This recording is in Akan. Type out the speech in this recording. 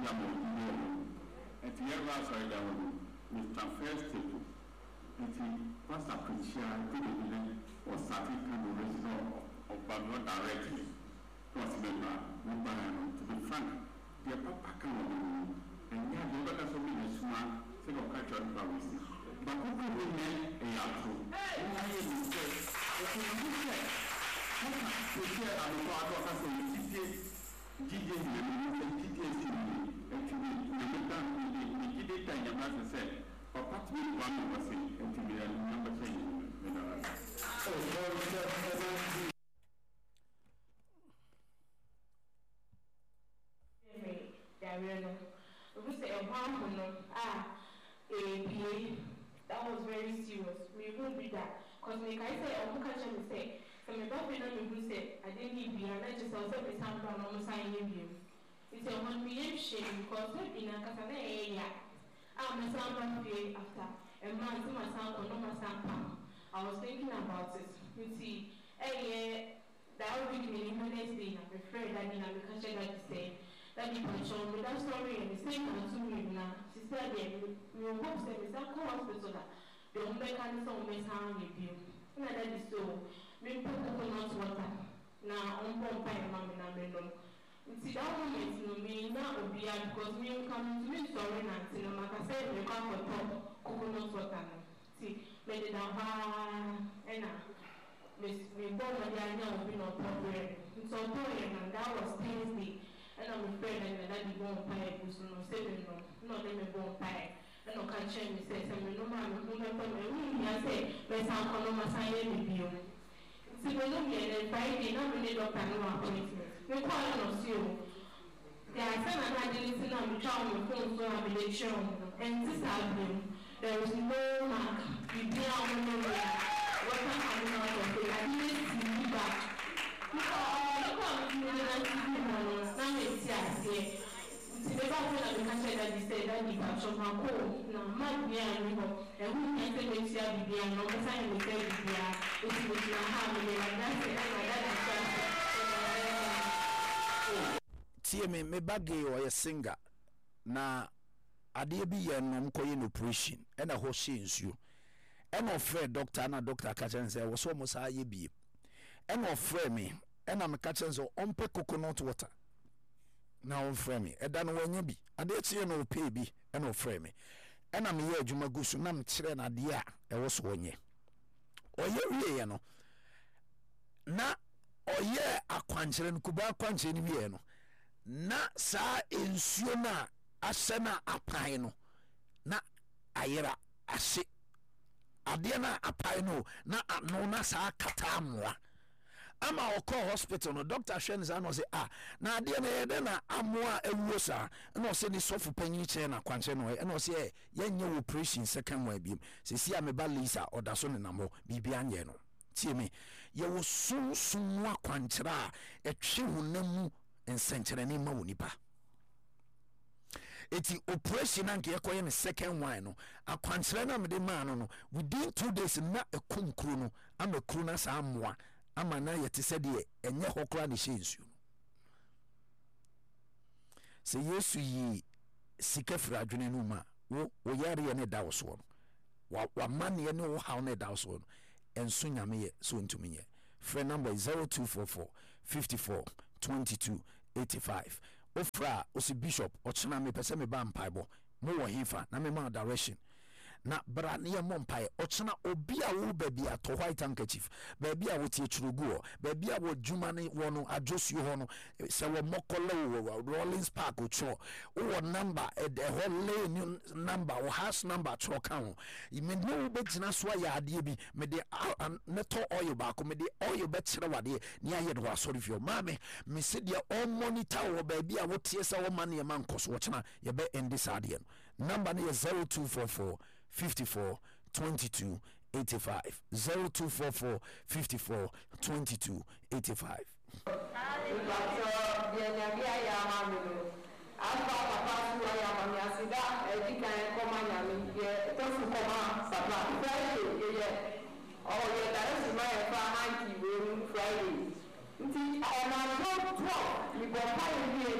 and the other side with transfer to it was appreciated or starting to the resident but not directly. To be frank, the papa can and yet the other so many smart thing of cultural privacy. But who will remain a yaku? That was very serious. We won't be that. Because like I said, I'm catch me say, so my boyfriend will say, I didn't leave you, and I just also be some from almost I leave you. It's a 1 million shame because in a Casana, I'm a sound after a month to my son or no my son. I was thinking about it. You see, that would be in Wednesday. I'm afraid that I'm catch like you say. That people show me that story and the same as to me now. She said, we will hope that Mr. Hospital that the Omega is always hanging with you. And that is so. We put coconut water. Now, on Pompa and Mamma. See, that moment, you may not be because we come to me story and see, like I said, we come for top coconut water. See, made it down and we bought my idea of being on top. So, that was Thursday. And I'm afraid that you won't pay a no saving, no, they may won't pay. And no can change me, says, and no man who I say, let's have Coloma sign with you. See, we don't get a Friday, not really doctor no appointment. We call on you. There are some I didn't listen on the child on the phone, so I'm election. And this album, there is no mark. You be out of the way. What I'm coming out of it, I didn't see you back. Me bagay or a singer na ade bi ye nom koye no operation e na ho shins you e no frɛ doctor na doctor ka chen say wo so mo sa ye bi e no frɛ me e na me ka chen so ompe coconut water na on frɛ me e da no wanya bi ade tie no pay bi e no frɛ me e na me ye adwuma gusu na me kire na ade a e wo so onye oye wie ye no na oye akwankyere no kuba akwankyere ni wie no na sa ensuo na asɛ na apan no na ayera ase ade na apan no na ano na sa kata amwa ama okɔ hospital no doctor hwɛ ne sa no say na ade na yɛde na amwa awuo sa na ɔsɛ ni sɔfo panyin kyɛ na kwankyɛ no na ɔsɛ yɛnyɛ operation second one biem sesi a me ba Lisa ɔda so ne namo bibia nyɛ no tie me yɛwɔ sunsun akwankyerɛ a ɛtwe honam nsɛnkyerɛne ma wo nipa eti operation anke yekoye ne second one no akwankyerɛ na me de ma no within 2 days na ekonkuru no ama kuru na sa amoa ama na yete sɛ de enye hokora ne hyensu no se Yesu yi sika fira adwene no ma wo yare ne da wo so no wa mane ne wo haw ne da wo so no enso nyame ye so ntumi ye phone number 0244 54 22 85 ofra osi bishop ochina me pese me ba mpaibo mo wo hifa na me ma direction na bra ne ye mo mpae ochina obi a wo ba bia to white handkerchief ba bia wo tie churugu ba bia wo djuma ne wo no adjosu ho no se wo mokolo wo Rollins Park ocho wo number e ho lane number wo house number tro kan me no be gina so ya ade bi me de ne to oil ba ko me de oil be kire wade ne aye de ho asori fio ma me se de on monitor wo ba bia wo tie se wo ma ne man koso wo china ye be end sade number ne 0244 54 22 85 0244 54 22 85 Friday.